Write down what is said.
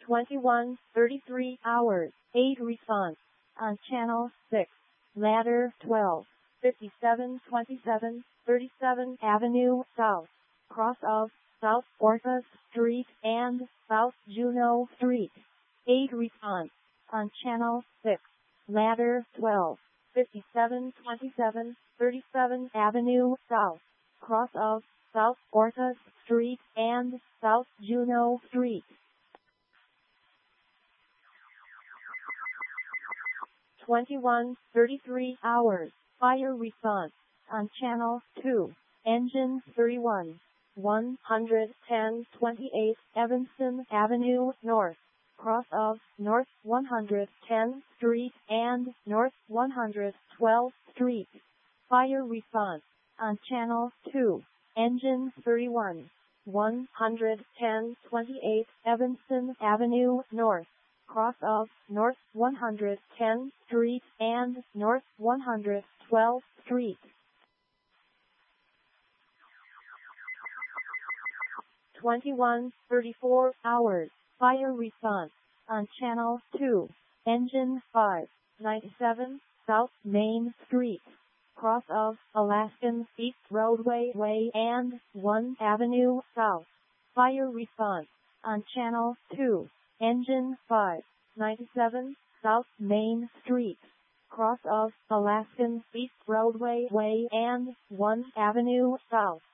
21:33 hours, 8 response. On channel 6. Ladder 12. 5727, 37 Avenue South. Cross of South Orcas Street and South Juno Street. 8 response. On channel 6. Ladder 12. 5727, 37 Avenue South. Cross of South Orcas Street and South Juno Street. 21:33 hours. Fire response. On channel 2. Engine 31. 110-28 Evanston Avenue North. Cross of North 110th Street and North 112th Street. Fire response. On channel 2. Engine 31. 110-28 Evanston Avenue North. Cross of North 110th Street and North 112th Street. 21:34 hours. Fire response. On channel 2. Engine 5. 97 South Main Street. Cross of Alaskan East Roadway Way and 1 Avenue South. Fire response. On channel 2. Engine 5. 97 South Main Street. Cross of Alaskan East Roadway Way and 1 Avenue South.